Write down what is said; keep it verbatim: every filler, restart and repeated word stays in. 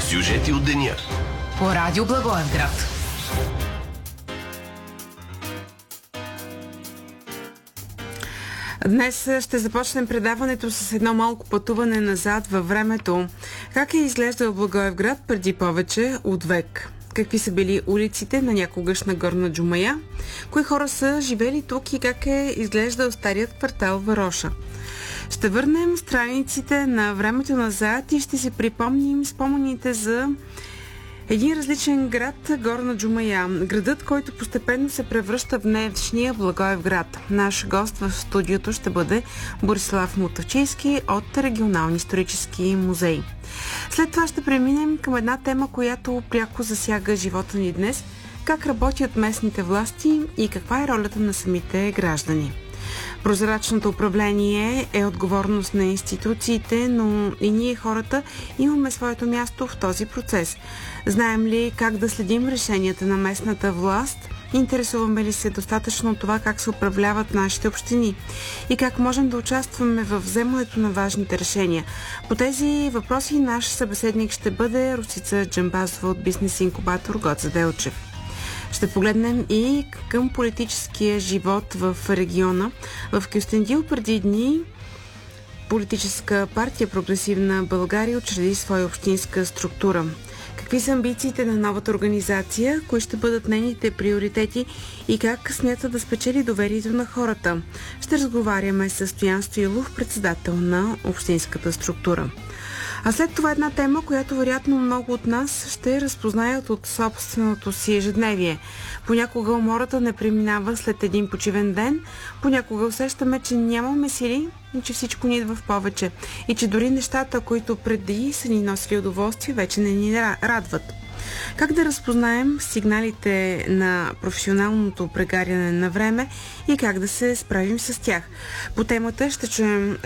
Сюжети от деня по Радио Благоевград. Днес ще започнем предаването с едно малко пътуване назад във времето. Как е изглеждал Благоевград преди повече от век? Какви са били улиците на някогашна Горна Джумая? Кои хора са живели тук и как е изглеждал старият квартал Вароша? Ще върнем страниците на времето назад и ще си припомним спомените за един различен град, Горна Джумая. Градът, който постепенно се превръща в днешния Благоевград. Наш гост в студиото ще бъде Борислав Мутавчийски от Регионални исторически музеи. След това ще преминем към една тема, която пряко засяга живота ни днес. Как работят местните власти и каква е ролята на самите граждани. Прозрачното управление е отговорност на институциите, но и ние хората имаме своето място в този процес. Знаем ли как да следим решенията на местната власт? Интересуваме ли се достатъчно от това как се управляват нашите общини? И как можем да участваме в вземането на важните решения? По тези въпроси наш събеседник ще бъде Росица Джамбазова от бизнес инкубатор Гоце Делчев. Ще погледнем и към политическия живот в региона. В Кюстендил преди дни политическа партия Прогресивна България учреди своя общинска структура. Какви са амбициите на новата организация, кои ще бъдат нейните приоритети и как смята да спечели доверието на хората? Ще разговаряме с Стоян Стоилов, председател на общинската структура. А след това една тема, която вероятно много от нас ще разпознаят от собственото си ежедневие. Понякога умората не преминава след един почивен ден, понякога усещаме, че нямаме сили и че всичко ни идва в повече. И че дори нещата, които преди са ни носили удоволствие, вече не ни радват. Как да разпознаем сигналите на професионалното прегаряне на време и как да се справим с тях? По темата ще чуем